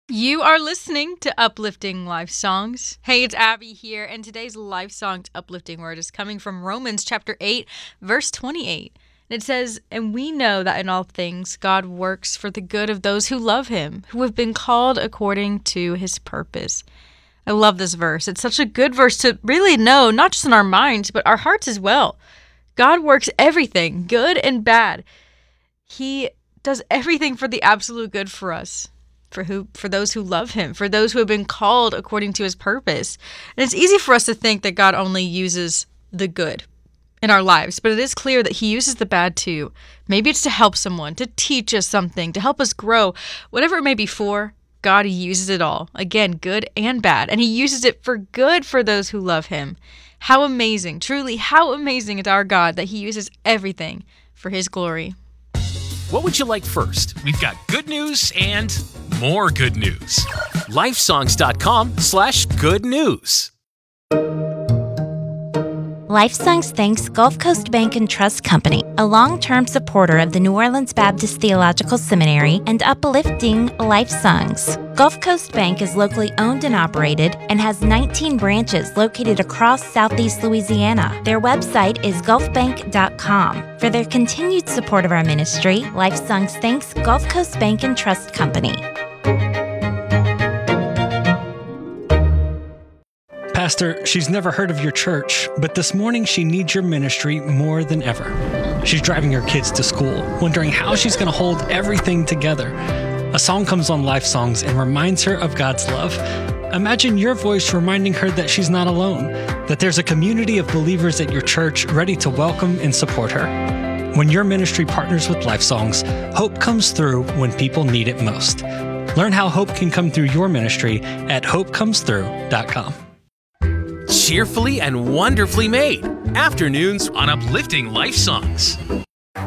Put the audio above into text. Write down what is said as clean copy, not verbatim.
You are listening to Uplifting Life Songs. Hey, it's Abby here, and today's Life Songs uplifting word is coming from Romans chapter 8, verse 28. And it says, "And we know that in all things God works for the good of those who love him, who have been called according to his purpose." I love this verse. It's such a good verse to really know, not just in our minds, but our hearts as well. God works everything, good and bad. He does everything for the absolute good for us. For those who love him, for those who have been called according to his purpose. And it's easy for us to think that God only uses the good in our lives, but it is clear that he uses the bad too. Maybe it's to help someone, to teach us something, to help us grow. Whatever it may be for, God uses it all. Again, good and bad. And he uses it for good for those who love him. How amazing, truly, how amazing is our God that he uses everything for his glory. What would you like first? We've got good news and more good news. Lifesongs.com/good news. LifeSongs thanks Gulf Coast Bank and Trust Company, a long-term supporter of the New Orleans Baptist Theological Seminary and uplifting Life Songs. Gulf Coast Bank is locally owned and operated and has 19 branches located across Southeast Louisiana. Their website is gulfbank.com. For their continued support of our ministry, LifeSongs thanks Gulf Coast Bank and Trust Company. Pastor, she's never heard of your church, but this morning she needs your ministry more than ever. She's driving her kids to school, wondering how she's going to hold everything together. A song comes on Life Songs and reminds her of God's love. Imagine your voice reminding her that she's not alone, that there's a community of believers at your church ready to welcome and support her. When your ministry partners with Life Songs, hope comes through when people need it most. Learn how hope can come through your ministry at hopecomesthrough.com. Cheerfully and wonderfully made. Afternoons on Uplifting Life Songs.